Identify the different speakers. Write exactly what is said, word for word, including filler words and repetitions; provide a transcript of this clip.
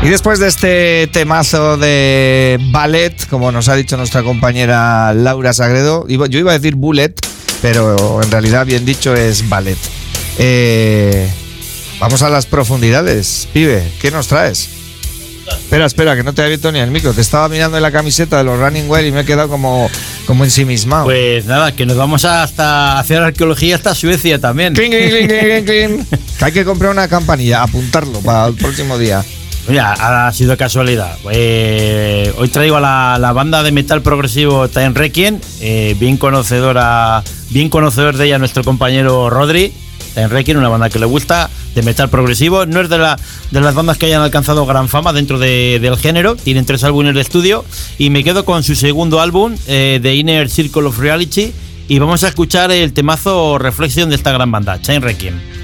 Speaker 1: Y después de este temazo de ballet, como nos ha dicho nuestra compañera Laura Sagredo, yo iba a decir bullet, pero en realidad bien dicho es ballet. Eh, vamos a las profundidades. Pibe, ¿qué nos traes? Espera, espera, que no te he abierto ni el micro. Te estaba mirando en la camiseta de los Running Well y me he quedado como, como ensimismado.
Speaker 2: Pues nada, que nos vamos hasta hacer arqueología hasta Suecia también.
Speaker 1: Cling, cling, cling, cling, cling. Que hay que comprar una campanilla, apuntarlo para el próximo día.
Speaker 2: Mira, ha sido casualidad. Eh, hoy traigo a la, la banda de metal progresivo Time Requiem, eh, bien conocedora, bien conocedor de ella nuestro compañero Rodri. Time Requiem, una banda que le gusta, de metal progresivo. No es de, la, de las bandas que hayan alcanzado gran fama dentro de, del género. Tienen tres álbumes de estudio y me quedo con su segundo álbum, eh, The Inner Circle of Reality, y vamos a escuchar el temazo Reflection de esta gran banda, Time Requiem.